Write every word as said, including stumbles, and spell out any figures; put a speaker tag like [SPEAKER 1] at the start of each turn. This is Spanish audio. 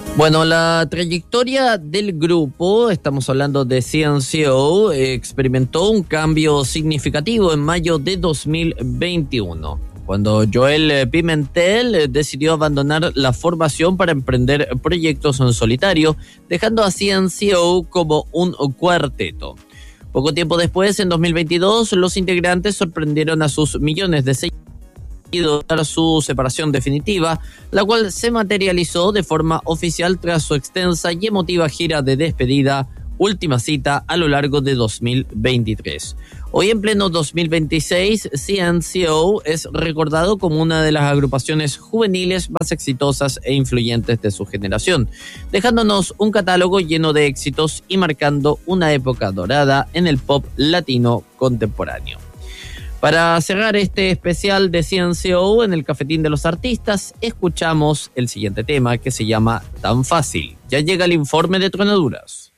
[SPEAKER 1] Bueno, la trayectoria del grupo, estamos hablando de C N C O, experimentó un cambio significativo en mayo de dos mil veintiuno, cuando Joel Pimentel decidió abandonar la formación para emprender proyectos en solitario, dejando a C N C O como un cuarteto. Poco tiempo después, en dos mil veintidós, los integrantes sorprendieron a sus millones de seguidores para su separación definitiva, la cual se materializó de forma oficial tras su extensa y emotiva gira de despedida, última cita a lo largo de dos mil veintitrés. Hoy, en pleno dos mil veintiséis, C N C O es recordado como una de las agrupaciones juveniles más exitosas e influyentes de su generación, dejándonos un catálogo lleno de éxitos y marcando una época dorada en el pop latino contemporáneo. Para cerrar este especial de C N C O en el Cafetín de los Artistas, escuchamos el siguiente tema que se llama Tan Fácil. Ya llega el informe de Tronaduras.